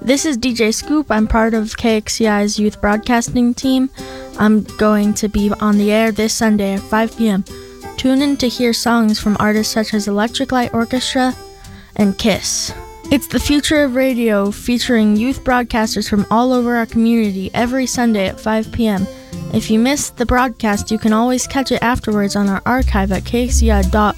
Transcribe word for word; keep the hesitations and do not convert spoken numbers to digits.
This is D J Scoop. I'm part of K X C I's youth broadcasting team. I'm going to be on the air this Sunday at five p.m. Tune in to hear songs from artists such as Electric Light Orchestra and KISS. It's the future of radio, featuring youth broadcasters from all over our community every Sunday at five p.m. If you missed the broadcast, you can always catch it afterwards on our archive at k x c i dot